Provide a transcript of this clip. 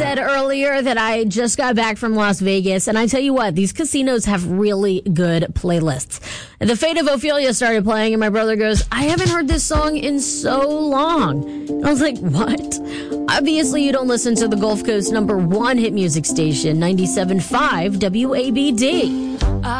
said earlier that I just got back from Las Vegas, and I tell you what, these casinos have really good playlists. The Fate of Ophelia started playing, and my brother goes, I haven't heard this song in so long. And I was like, what? Obviously, you don't listen to the Gulf Coast #1 hit music station, 97.5 WABD.